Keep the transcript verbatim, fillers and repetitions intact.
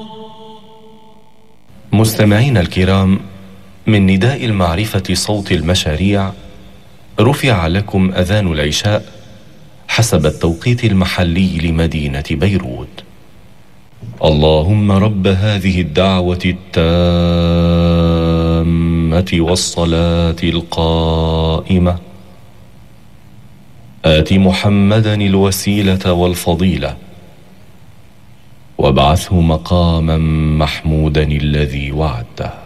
مستمعينا الكرام، من نداء المعرفة صوت المشاريع رفع لكم أذان العشاء حسب التوقيت المحلي لمدينة بيروت. اللهم رب هذه الدعوة التامة والصلاة القائمة آت محمدا الوسيلة والفضيلة وابعثه مقاما محمودا الذي وعدته.